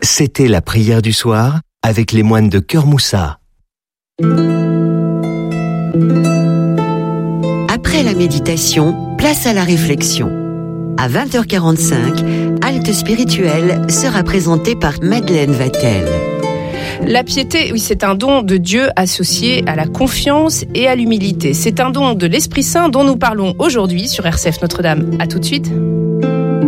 C'était la prière du soir avec les moines de Cœur Moussa. Après la méditation, place à la réflexion. À 20h45, Halte spirituelle sera présentée par Madeleine Vatel. La piété, oui, c'est un don de Dieu associé à la confiance et à l'humilité. C'est un don de l'Esprit Saint dont nous parlons aujourd'hui sur RCF Notre-Dame. À tout de suite.